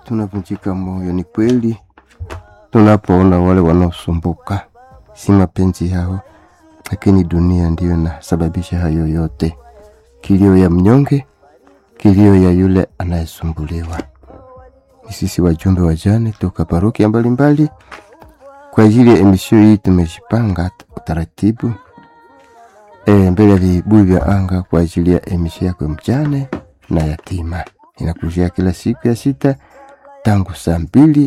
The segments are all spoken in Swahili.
tunavunjika moyo. Ni kweli tunapoona wale wanaosumbuka, si mapenzi yao, lakini dunia ndiyo inasababisha hayo yote. Kilio ya mnyonge, kilio ya yule anayesumbuliwa. Ni sisi wajumbe wajane toka parokia mbalimbali kwa ajili ya emisio hii tumejipanga utaratibu mbele ya vibuyu vya anga kwa ajili ya emisio yako mjane na yatima. Inakujia kila siku ya 6 tangu saa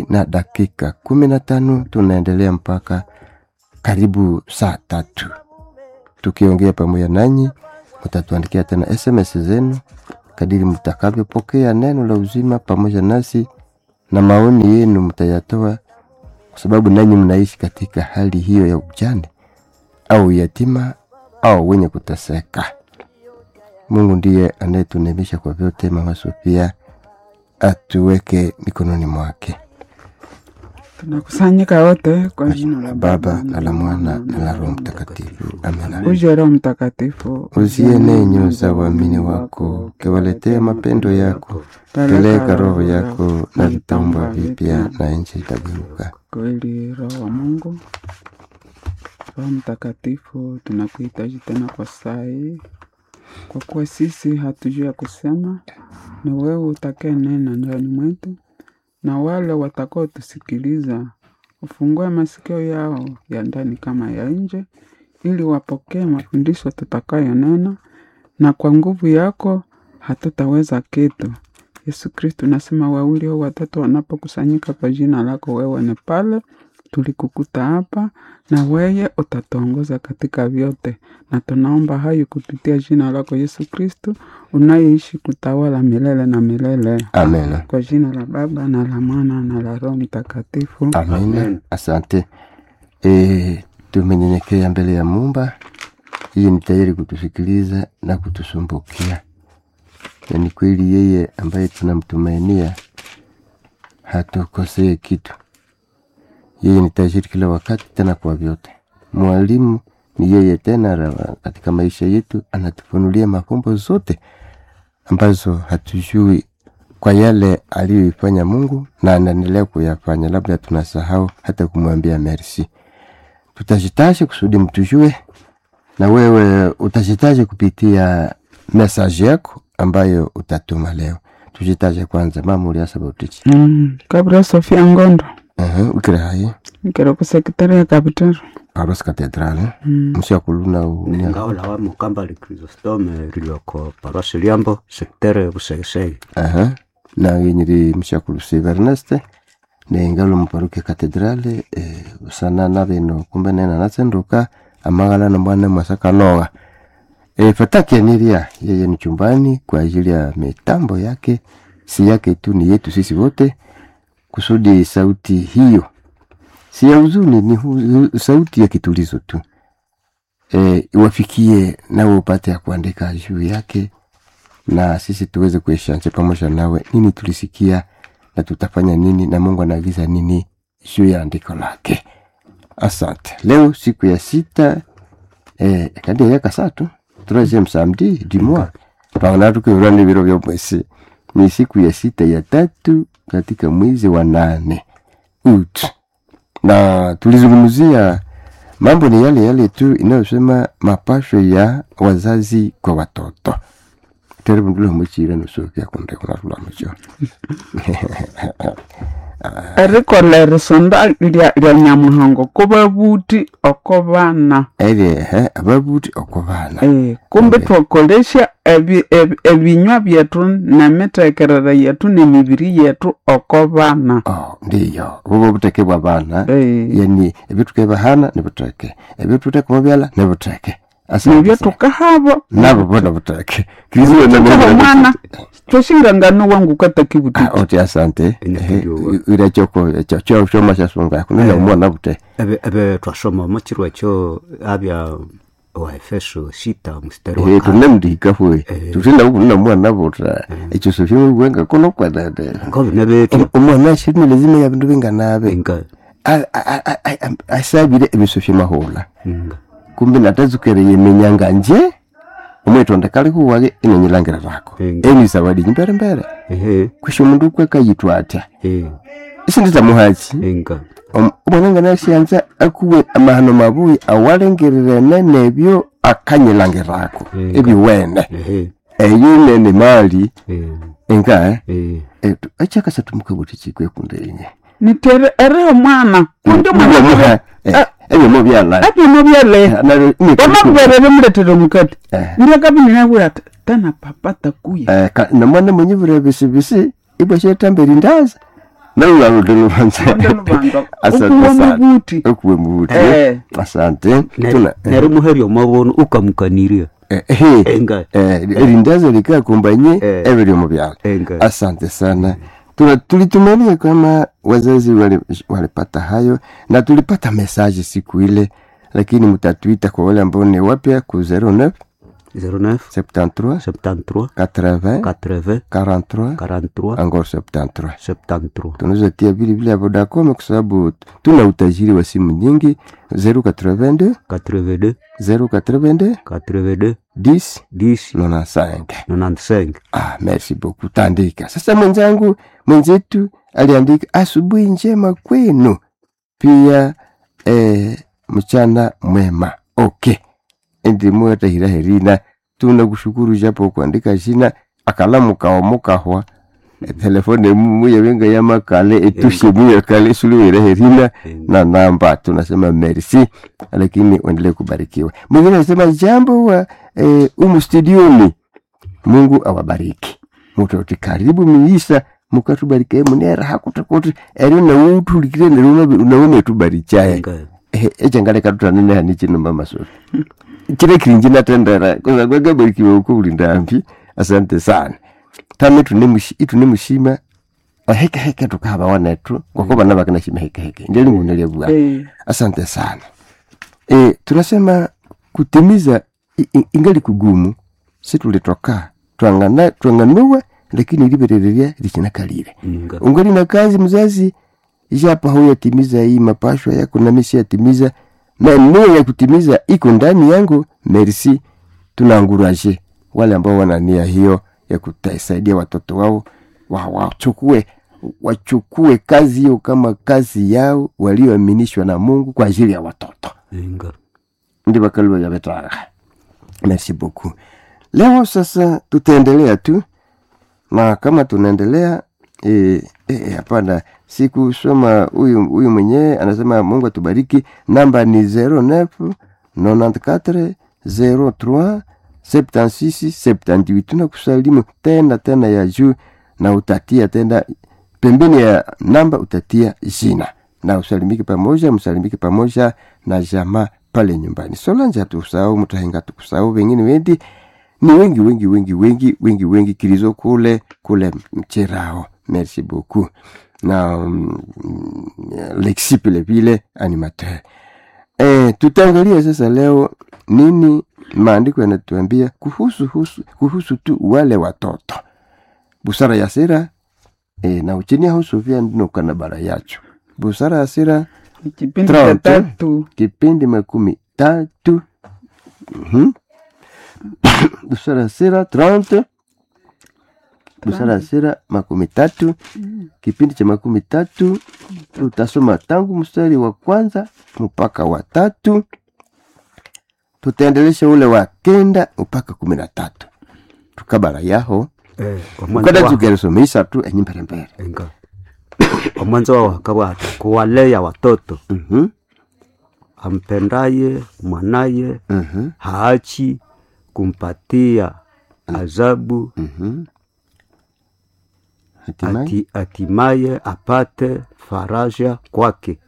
2:15 tunaendelea mpaka karibu saa 3. Tukiongea pamoja nanyi, mtatuandikia tena SMS zenu kadiri mtakavyopokea neno la uzima pamoja nasi, na maoni yenu mtayatoa kwa sababu nanyi mnaishi katika hali hiyo ya ujane au yatima au wenye kuteseka. Mungu ndiye anayetunemisha kwa vyote. Mama Sofia atuweke mikononi mwake. Tunakusanyika wote kwa jina la Baba na la Mwana na la Roho Mtakatifu. Amen. Uje Roho Mtakatifu, uzienee nyoyo za waamini wako, kiwaletea mapendo yako. Peleka roho yako na vitaumbwa vipya na nchi itageuka. Kweli Roho wa Mungu, Roho Mtakatifu, tunakuhitaji tena kwa saa hii, kwa kuwa sisi hatujui ya kusema, na wewe utakaye nena ndani mwetu, na wale watakao tusikiliza ufungue masikio yao ya ndani kama ya nje, ili wapokee mafundisho tutakayo nena, na kwa nguvu yako hatutaweza kitu. Yesu Kristo nasema 2 au 3 wanapokusanyika kwa jina lako, wewe ni pale. Tulikukuta hapa na wewe utatuongoza katika vyote, na tunaomba hayo kupitia jina lako Yesu Kristo unayeishi kutawala milele na milele. Amen. Kwa jina la Baba na la Mwana na la Roho Mtakatifu. Amen. Asante. Tumenyenyekea mbele ya Muumba. Yeye ni tayari kutusikiliza na kutusumbukia. Na ni kweli yeye ambaye tunamtumainia hatukosee kitu. Yeye ni tajiri kila wakati tena kwa vyote. Mwalimu ni yeye tena katika maisha yetu, anatufunulia mafumbo zote ambazo hatujui kwa yale aliyoifanya Mungu na anaendelea kuyafanya. Labda tunasahau hata kumwambia merci. Tutajitaje kusudi mtujue, na wewe utajitaje kupitia message yako ambayo utatuma leo. Tujitaje kwanza. Mama uliasa bautichi. Kabla Sofia Ngondo. Ukira hai. Ukira ku sekretari ya Capital. Paros Cathedral. Msio kuluna ngao la wa mukamba le Chrysostome riloko Paros Liambo sektere busegese. Na yenyiri msio kulusiva Ernest. Ne ngalo mparuke Cathedral usana na beno kumbe nena natsenduka amagala na mwana masaka noa. Fataki niria yeye ni chumbani kwa ajili ya mitambo yake, si yake tu, ni yetu sisi wote, kusudi sauti hiyo si ya huzuni, ni sauti ya kitulizo tu, iwafikie nawe upate ya kuandika juu yake, na sisi tuweze kueshanje pamoja nawe nini tulisikia na tutafanya nini, na Mungu anaagiza nini juu ya andiko lake. Asante. Leo siku ya 6 kadi ya kasatu 3e samedi du mois. Panatu kwa urani biro vya mwezi. Ni siku ya 6 ya 3 katika mwezi wa 8. Na tulizungumzia mambo ni yale tu inayosema mapasho ya wazazi kwa watoto. Terebu ndilo mchira nusukia kunde kuna rula mcho. Eriko lero sonda lya nyamuhango kuba buti okobana. Ababuti okobana. Kumbe twakolesha ebinywa byetu na mitekerere yetu n'emibiri yetu okobana. Ndiyo. Bubo buteke bwabana. Yani ebituke bahana nebuteke. Ebitute kumobyala nebuteke. Nibyo tukahabo nabo bona buteke. Kristo na mwana. Toshinga ngano wangu kata kibuti. Oti asante. Ira choko choma chasunga kunena mwana bute. Ebe twasoma machirwa cyo abya wa Efeso 6 mstari wa 1. Tunemdika fwe. Tutinda kunena mwana buta. Echo sofyo wenga kono kwa dade. Ngobe nabeti. Umwana shini lazima ya bintu binganabe. Asabire ebisofyo mahola. Kumbe natazukereye menyanga nje omwetu ndakali kuwage inenyilangira rako eni zawadi nyimbere mbere kwisho mundu kwekayitwa atya isindita muhachi umwananga nasyanza akuwe amahano mabuyi awalengererene nebyo akanyilangirako ebiwene eyo nene mali enga achaka satumukabuti chikwe kundenye nitere ere mwana kundi mwana ebyo mobyala amabere muletero mukati ndiye kabini nabura tana papa takuye na mwana mwenye vure bisibisi ibwe shetamberi ndaza nawe ndolo banza asante sana okuwe mubuti asante tuna nari muherio mabono ukamukaniria enga erindaza likakumbanye ebyo mobyala asante sana. Tulitumania kama wazazi walipata hayo na tulipata message siku ile, lakini mtatuita kwa wale ambao ni wapya ku 09 73 80 43 encore 73. Tunaweza tia vile Vodacom kwa sababu tuna utajiri wa simu nyingi. 082 10 95. Merci beaucoup tandika. Sasa mwenzetu aliandika asubuhi njema kwenu. Pia mchana mwema. Okay. Ndi mweta hirahirina. Tunakushukuru japo kuandika jina akalamu kaomokahwa. Telefone muya wenga ya makale etushe muya kale sulu hirahirina na namba tunasema merci, lakini uendelee kubarikiwa. Mwingine anasema jambo wa studioni. Mungu awabariki. Mutote karibu miisa mukatubarike munera hakutakote eri na utu likire na tubarichaye. Ejangale katutanene hanichi nomba masoro. Kile kirinjina tendera kwa barikiwa uko ulindambi. Asante sana. Tame tunemushima heke tukaba wanetu kwa kuba nabakana shima heke ndeli munelewa. Asante sana. Tunasema kutimiza ingali kugumu. Si tulitoka tuanganua lakini libererea lichina kalire. Ungali na kazi mzazi japa huyo timiza hii mapashwa yako na mimi yatimiza na nia ya kutimiza iko ndani yangu. Merci, tunaanguraje wale ambao wana nia hiyo ya kutasaidia watoto wao wachukue kazi hiyo kama kazi yao walioaminishwa na Mungu kwa ajili ya watoto. Ndi bakalwa ya betara. Merci beaucoup. Leo sasa tutaendelea tu. Na kama tunaendelea hapana siku soma huyu mwenyewe anasema Mungu atubariki. Namba ni 09 94 03 76 78. Tunakusalimu tena ya juu na utatia tena pembeni ya namba utatia jina na usalimike pamoja na jamaa pale nyumbani. Solanja tusahau mtahenga tukusahau wengine wendi ni wengi kilizo kule mcherao. Merci beaucoup. Na Lexi vile animateur. Tutaangalia sasa leo nini maandiko yanatuambia kuhusu tu wale watoto. Busara ya sera na uchini hao Sofia ndino kana bara yacho. Busara ya sera kipindi 3 kipindi 13. Busara sera 30. Busara sera 13. Kipindi cha 13 tutasoma tangu mstari wa kwanza mpaka wa 3. Tutaendelesha ule wa 9 mpaka 13. Tukabara yaho kada tugeresomisa tu enyimbere. Mwanzo wa wakabata kuwalea watoto. Ampendaye mwanaye haachi kumpatia adhabu. Hatimaye apate faraja kwake.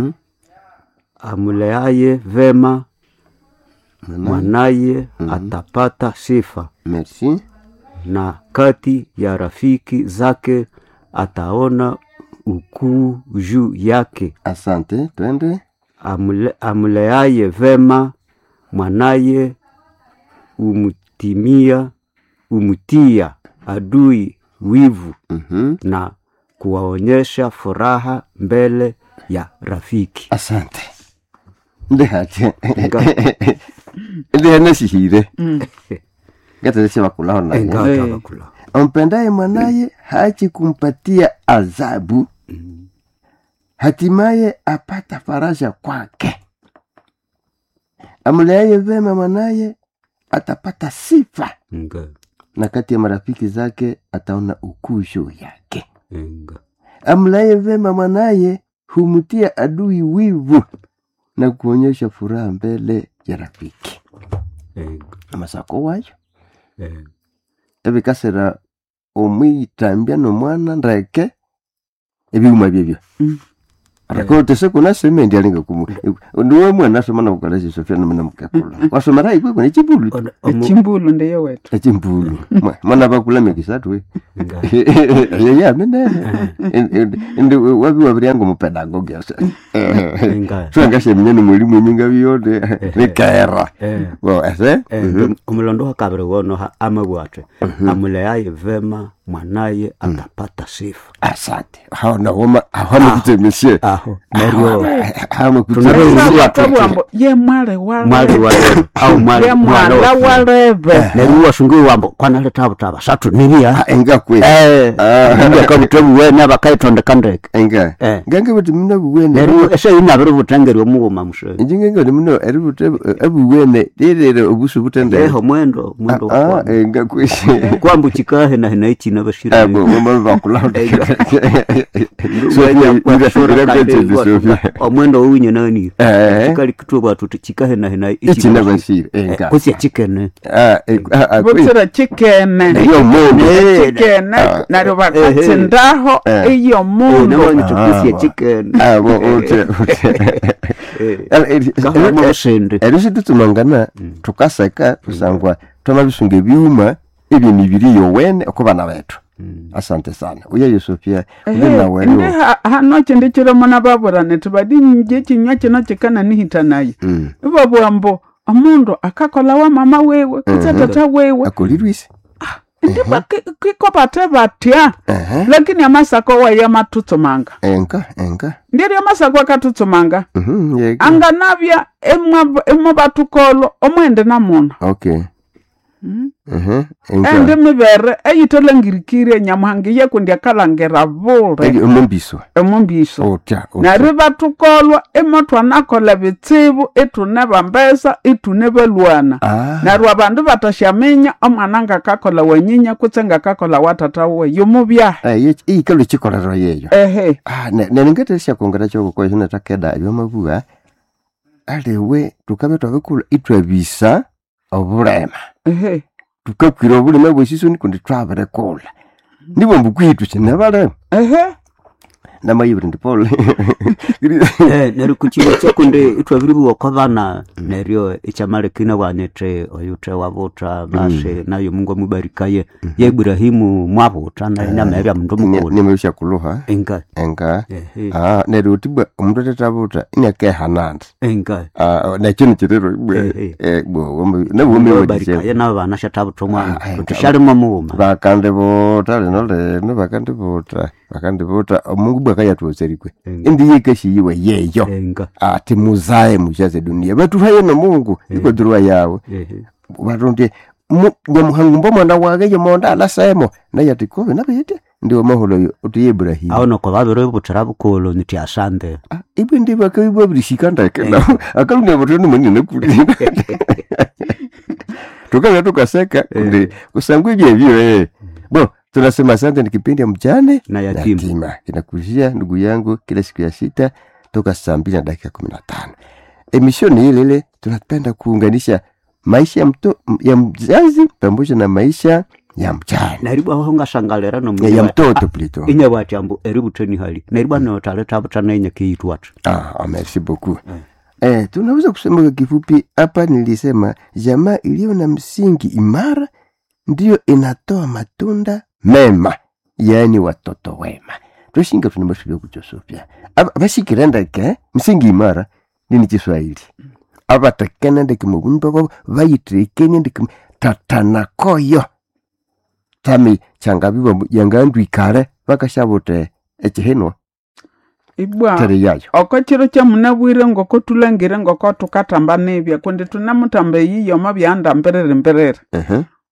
Amuleaye vema mwanaye atapata sifa. Merci. Na kati ya rafiki zake ataona ukuu juu yake. Asante, twende. Amuleaye vema mwanaye umutia adui wivu. Na kuwaonyesha furaha mbele ya rafiki. Asante. Ndehache. Ndeha nasihire. Ngata bakulaho na. Engata bakula. Ampendaye mwanaye haachi kumpatia adhabu, hatimaye apata faraja kwake. Amleaye vema mwanaye atapata sifa, na kati ya marafiki zake ataona ukuu juu yake. Amleaye vema mwanaye humtia adui wivu, na kuonyesha furaha mbele ya rafiki. Amasako wayo ebikasera omwitambya nomwana ndeke ebiuma byebyo. Arakote sekuna semendi alinga kumu. Ndiwe mwana soma na ukalaji Sofia na mwana mkakula. Wasomara ikwe kuna chimbulu. Chimbulu ndiyo wetu. Chimbulu. Mwana bakula mekisatu we. Ya mene. Ndi wabi wabiri yangu mupedagogi asa. Tuangashe mnyeni mwalimu nyinga biyode. Nikaera. Wow, ase? Umulondoha kabere wono ama wate. Amuleaye vema mwanaye atapata sifa. Asante. Hao na woma hao kutemishe. Nerio hao kutemishe. Ye mwale wale. Au mwale wale. Nerio wasungu wambo kwana leta butaba. Satu niria. Enga kwe. Enga kabutabu we naba kaitonde kandek. Enga. Gange butimina buwene. Nerio ese ina bero butangeri omugoma mushe. Njingenga nimino eri butabu abuwene rere obusu butende. Eho mwendo kwa. Enga kwishe. Kwambu chikahe na hinaichi na bashira. Abo mama bakula. Sofia omwendo winye nani kali kitwa batu chikahe na hina ichi na bashira enga kusi chicken butira chicken iyo mone chicken na roba katsindaho iyo mone na kusi chicken abo ote kama mshende erisi tutumangana tukaseka kusangwa tumabisunge byuma ibi mibiri yo wene okubana betu. Asante sana. Uye Sofia ndina wewe. Hano chendichiro mona baburane tubadi nje kinywa kino kikana nihita naye. Ibo bwambo omundu akakola wa mama wewe kutata wewe. Akolirwise. Ndiba kiko batya. Lakini amasako wa ya matutumanga. Enka. Ndiri amasako akatutumanga. Anganabya emwa batukolo omwende namuna. Okay. Ende mibere eyitolangirikire nyamuhangiye kundi akalangera bure emombiso otya nari batukolwa emotwa nakola bitsibu etune bambesa etune belwana nari abandu batashaminya omwana ngakakola wanyinya kutsenga kakola watata we yomubya ikalo chikolero yeyo nenengetesha kongera choko kwa hina takeda yomabua alewe tukabe twabekula itwabisa oburema tukakwira obulema bwesiso nikundi twabere kola nibo mbukwitu kinabale na mayibiri ndipole neri kuchiro chokunde itwabiri bwokobana nerio ichamalekina wanete oyute wabuta bashe nayo Mungu amubarikaye ya Ibrahimu mwabuta na nyamera mundu mukuru nimesha kuluha enga neri utibwa omundu tetabuta inyake hanand enga na kino kirero na wome wabarikaye na bana shatabuto mwana tushari mamuma bakande bota no bakande bota Mungu bwakaya tuoserikwe ndi yikeshi yiwe yeyo ati muzae mushaze dunia batu haye na Mungu iko durwa yawe baronde nyamuhangu mbo mwana wage yemonda alasemo na yatikobe nabete ndio maholo uti Ibrahim aho ko babere butarabuko niti asande ibe ndi bakabibwa bishikanda kana akalunga boto n'umunye nakuri tukaseka ndi kusangwe bye bo tunasema asante ni kipindi ya mjane na yatima kinakujia ndugu yangu kila siku ya 6 toka saa 2:15. Emisioni ile tunapenda kuunganisha maisha ya mzazi pamoja na maisha ya mjane. Naribu aho ngashangalera no ya mtoto plito. Inya batyambo eributeni hali. Naribu no taleta butana yenye kiitu watu. Merci beaucoup. Tunaweza kusema kwa kifupi hapa nilisema jamaa iliyo na msingi imara ndio inatoa matunda mema, yani watoto wema. Tushinga tunamashule kuchosofia. Abashikirenda ke msingi imara nini Kiswahili. Abatakena ndeke mubumba bayitrikene ndeke tatana koyo. Tami changabiwa yangandu ikare bakashabote ekiheno. Ibwa okachiro kya munabwire ngoko tulangire ngoko tukatamba nebya kundi tunamutambe yiyo mabyanda mperere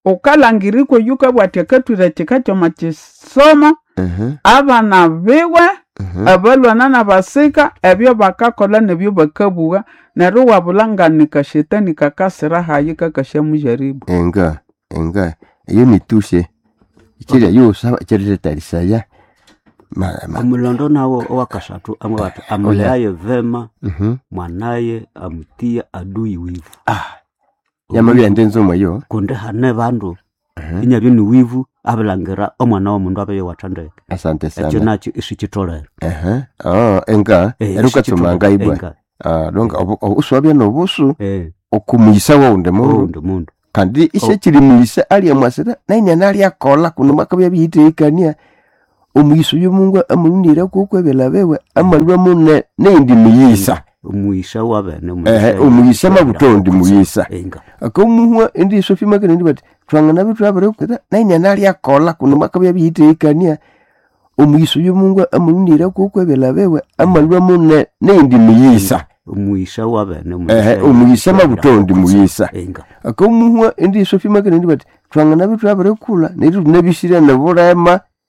ukalangiriko yuka bwatekatwira chikachoma chisoma abana biwe abalwana nabasika ebyo bakakola nebyo bakabuga neryo wabulanganika shetani kakasira hayi kakashamujaribu enga iyo nitushe ikiriya yosaba ikiritarisaya omulondo nawo owakashatu amwe bati amulaye vema mwanaye amutia adui wivu yamabya ndenzo moyo kunde hane bandu inyabyo ni wivu abalangira omwana w'omundu abaye wathandeke asante sana ekyo nakyo isichitolera enga erukatsumanga ibwa donga uswabya nobusu okumuyisa wawunde mundu kandi ishe kiri muyisa ali amasira naine nali akola kuno makabya biyiteekania omuyiso y'omungu amulunira kukwebela bewe amalwa munne nendi muyisa omuyisa wabene omuyisa mabutondi muyisa akamuhwa endi sofima kandi bati twangana bitu abere kuta naine nali akola kuno makabya biyiteekania omuyiso y'omungu amulunira kukwebela bewe amalwa munne nendi muyisa omuyisa wabene omuyisa mabutondi muyisa akamuhwa endi sofima kandi bati twangana bitu abere kula netu nebishira nebulema